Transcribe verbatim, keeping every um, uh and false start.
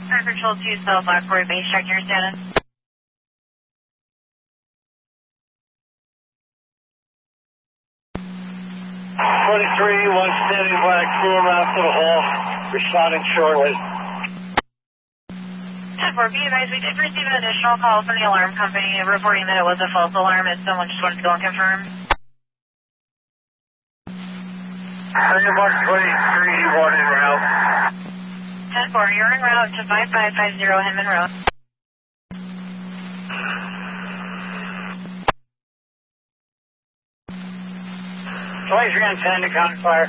Air Control two, South Lockport Base, check your status. twenty-three, one standing by, crew around to the hall, responding shortly. ten four, be advised, we did receive an additional call from the alarm company reporting that it was a false alarm and someone just wanted to go and confirm. Mark twenty-three, one en route. ten four, you're en route to five five five zero Hinman Road. twenty-three on ten to counter fire.